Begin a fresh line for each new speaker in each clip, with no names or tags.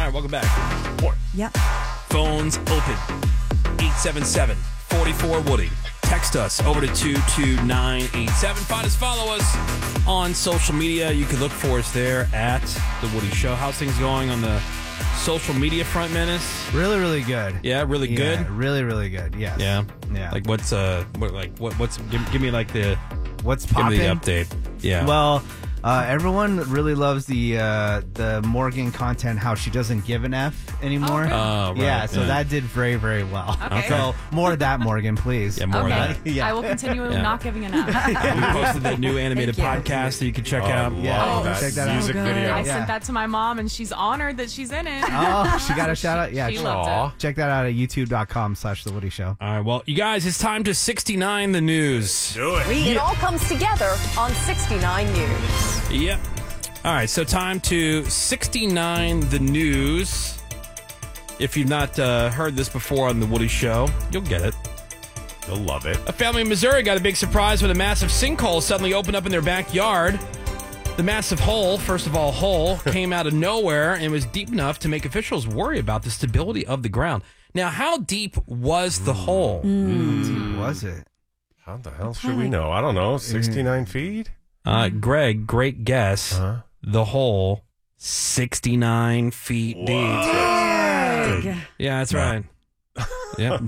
right, welcome back.
Yep.
Phones open. 877-44-WOODY. Text us over to 22987. Find us, follow us on social media. You can look for us there at The Woody Show. How's things going on the social media front, Menace?
Really, really good.
Yeah, really good?
Yeah, really, really good, yes.
Yeah?
Yeah.
Like, what's give me like the...
What's
Give me
popping?
the update. Yeah.
Well, everyone really loves the Morgan content, how she doesn't give an F anymore.
Oh, right.
Yeah, so that did very, very well.
Okay.
So more of that, Morgan, please.
Yeah, more of that.
Yeah.
I will continue
Yeah.
not giving enough.
We posted that new animated
Thank you.
podcast that you can check out.
Yeah,
that
check that out.
music
So good.
video.
I
Yeah.
sent that to my mom, and she's honored that she's in it.
Oh, she got a shout out? Yeah,
She loved it.
check that out at youtube.com/The Woody Show.
All right, well, you guys, it's time to 69 the news.
Do it.
It all comes together on 69 News.
Yep. All right, so time to 69 the news. If you've not heard this before on The Woody Show, you'll get it.
You'll love it.
A family in Missouri got a big surprise when a massive sinkhole suddenly opened up in their backyard. The massive hole, first of all, came out of nowhere and was deep enough to make officials worry about the stability of the ground. Now, how deep was the hole?
Was it?
How the hell should we know? I don't know. 69 feet?
Greg, great guess.
Huh?
The hole, 69 feet deep.
Big.
Yeah, that's right. Yep.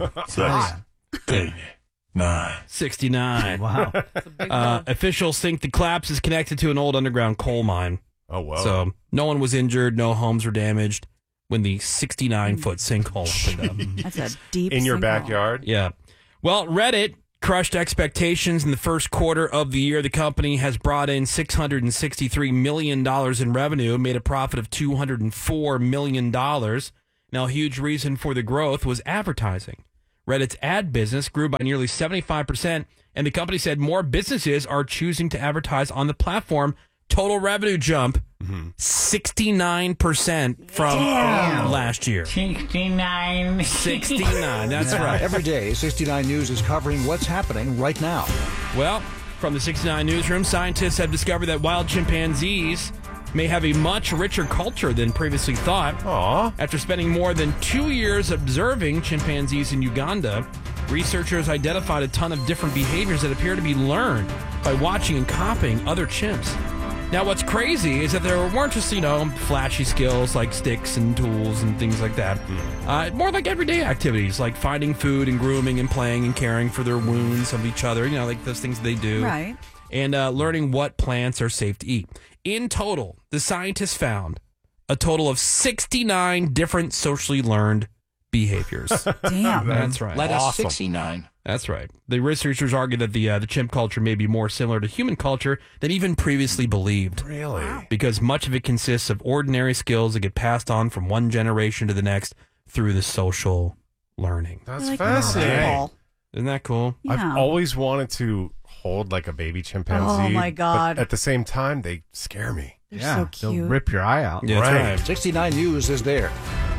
69.
Wow.
Officials think the collapse is connected to an old underground coal mine.
Oh, well.
So no one was injured, no homes were damaged when the 69-foot sinkhole opened up.
That's a deep
in your
sinkhole.
backyard?
Yeah. Well, Reddit crushed expectations in the first quarter of the year. The company has brought in $663 million in revenue, made a profit of $204 million. Now, a huge reason for the growth was advertising. Reddit's ad business grew by nearly 75%, and the company said more businesses are choosing to advertise on the platform. Total revenue jump, 69% from last year.
69.
69, that's right.
Every day, 69 News is covering what's happening right now.
Well, from the 69 newsroom, scientists have discovered that wild chimpanzees may have a much richer culture than previously thought.
Aw.
After spending more than 2 years observing chimpanzees in Uganda, researchers identified a ton of different behaviors that appear to be learned by watching and copying other chimps. Now, what's crazy is that there weren't just, flashy skills like sticks and tools and things like that. More like everyday activities like finding food and grooming and playing and caring for their wounds of each other, like those things they do.
Right.
And learning what plants are safe to eat. In total, the scientists found a total of 69 different socially learned behaviors.
Damn.
That's right.
Let us 69.
That's right. The researchers argue that the chimp culture may be more similar to human culture than even previously believed.
Really?
Because much of it consists of ordinary skills that get passed on from one generation to the next through the social learning.
That's
Like
fascinating.
Paul.
Isn't that cool?
Yeah.
I've always wanted to hold like a baby chimpanzee.
Oh, my God.
But at the same time, they scare me.
They're
Yeah,
so
they'll
cute.
rip your eye out.
Yeah, that's
Right.
right.
69 News is there.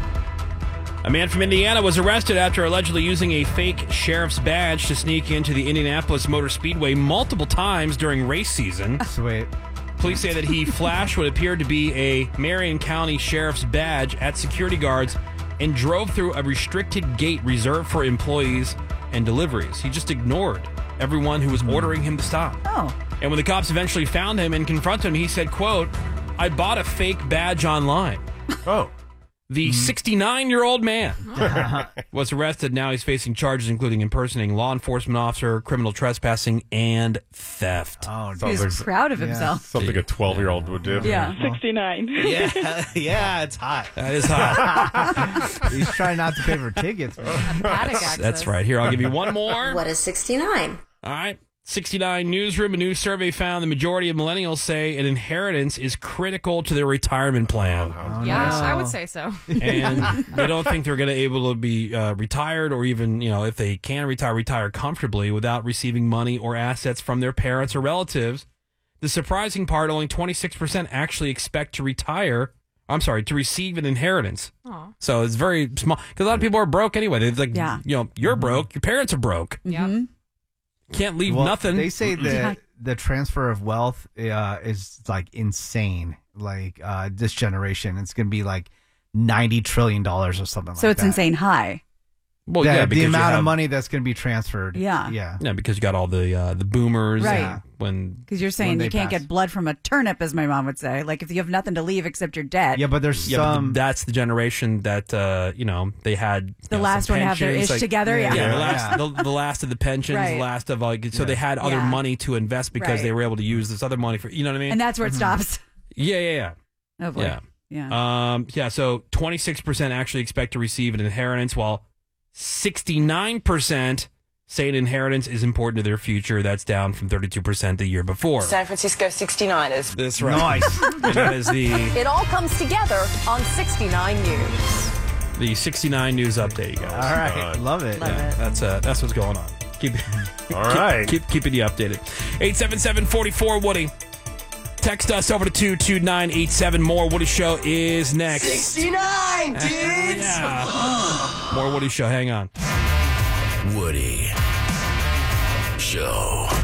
A man from Indiana was arrested after allegedly using a fake sheriff's badge to sneak into the Indianapolis Motor Speedway multiple times during race season.
Sweet.
Police say that he flashed what appeared to be a Marion County Sheriff's badge at security guards and drove through a restricted gate reserved for employees and deliveries. He just ignored everyone who was ordering him to stop.
Oh.
And when the cops eventually found him and confronted him, he said, quote, "I bought a fake badge online."
Oh.
The 69-year-old man was arrested. Now he's facing charges including impersonating a law enforcement officer, criminal trespassing, and theft.
Oh,
Sounds
He's
like
proud of himself.
something a 12-year-old would do.
Yeah.
69.
yeah, it's hot.
That is hot.
He's trying not to pay for tickets.
Paddock access.
That's right. Here, I'll give you one more.
What is 69?
All right. 69 Newsroom, a new survey found the majority of millennials say an inheritance is critical to their retirement plan.
Yeah, I would say so.
And they don't think they're going to be able to be retired or even, if they can retire comfortably without receiving money or assets from their parents or relatives. The surprising part, only 26% actually expect to to receive an inheritance.
Aw.
So it's very small. Because a lot of people are broke anyway. They're like,
Yeah.
you're broke. Your parents are broke.
Yeah.
Can't leave
Well,
nothing.
They say that the transfer of wealth is like insane. Like this generation, it's going to be like $90 trillion or something like that.
So it's insane high.
Well,
the
because you
amount
have-
of money that's going to be transferred.
Yeah.
Yeah.
Yeah, because you got all the boomers.
Right.
and when
Because you're saying
they
you can't
pass.
get blood from a turnip, as my mom would say. Like if you have nothing to leave except your debt.
Yeah, but there's
yeah, but
some.
that's the generation that they had
The last one to have their ish together. Yeah.
Yeah,
Yeah.
the last of the pensions,
Right.
the last of so they had other
Yeah.
money to invest because
Right.
they were able to use this other money for what I mean?
And that's where it stops.
yeah.
Oh boy.
Yeah.
Yeah.
So 26% actually expect to receive an inheritance, while 69% say an inheritance is important to their future. That's down from 32% the year before.
San Francisco 69ers.
That's right.
Nice.
And that is
It all comes together on 69 News.
the 69 news update, you guys.
All right. Love it.
That's what's going on. Keep
All right.
keeping you updated. 877-44 Woody. Text us over to 22987. More Woody Show is next.
69, dudes!
Yeah. More Woody Show. Hang on.
Woody Show.